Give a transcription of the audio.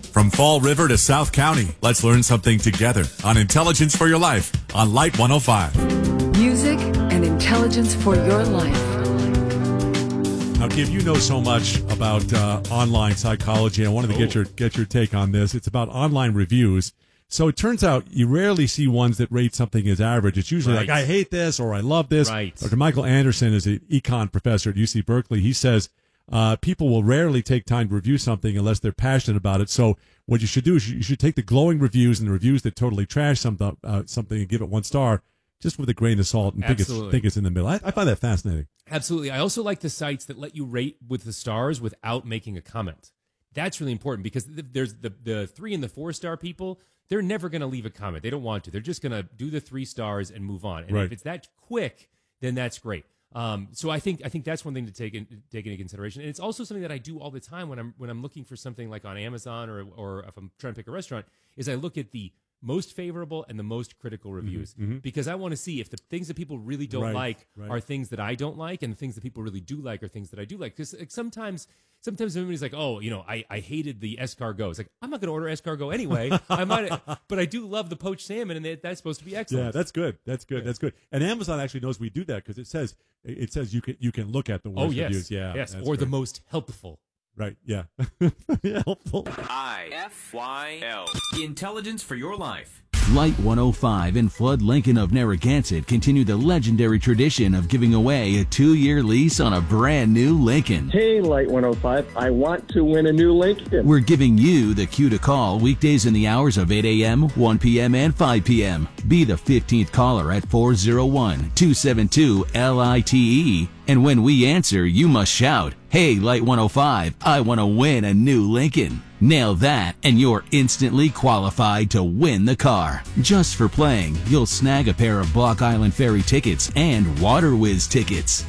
From Fall River to South County, let's learn something together on Intelligence for Your Life on Light 105. Music and intelligence for your life. Now, Give, you know so much about online psychology. I wanted to get your take on this. It's about online reviews. So it turns out you rarely see ones that rate something as average. It's usually like, I hate this or I love this. Right. Dr. Michael Anderson is an econ professor at UC Berkeley. He says people will rarely take time to review something unless they're passionate about it. So what you should do is you should take the glowing reviews and the reviews that totally trash something and give it 1 star, just with a grain of salt, and think it's in the middle. I find that fascinating. Absolutely. I also like the sites that let you rate with the stars without making a comment. That's really important because there's the 3 and the 4-star people. They're never going to leave a comment. They don't want to. They're just going to do the 3 stars and move on. And if it's that quick, then that's great. So I think that's one thing to take into consideration. And it's also something that I do all the time when I'm looking for something like on Amazon or if I'm trying to pick a restaurant, is I look at the most favorable and the most critical reviews because I want to see if the things that people really don't like are things that I don't like, and the things that people really do like are things that I do like. Because sometimes everybody's like, I hated the escargot. It's like, I'm not going to order escargot anyway. But I do love the poached salmon, and that's supposed to be excellent. Yeah, that's good. That's good. And Amazon actually knows we do that because it says you can look at the worst reviews. Yeah, yes, or the most helpful. Right, yeah. Helpful. IFYL. Intelligence for your life. Light 105 and Flood Lincoln of Narragansett continue the legendary tradition of giving away a 2-year lease on a brand new Lincoln. Hey, Light 105, I want to win a new Lincoln. We're giving you the cue to call weekdays in the hours of 8 a.m., 1 p.m., and 5 p.m. Be the 15th caller at 401-272-LITE. And when we answer, you must shout, "Hey, Light 105, I want to win a new Lincoln." Nail that, and you're instantly qualified to win the car. Just for playing, you'll snag a pair of Block Island Ferry tickets and Water Whiz tickets.